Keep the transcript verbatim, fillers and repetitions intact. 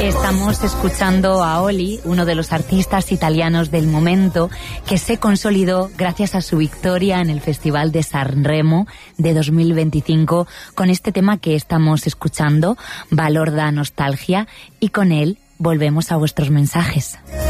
Estamos escuchando a Oli, uno de los artistas italianos del momento, que se consolidó gracias a su victoria en el Festival de Sanremo de dos mil veinticinco con este tema que estamos escuchando, Valor da Nostalgia, y con él volvemos a vuestros mensajes.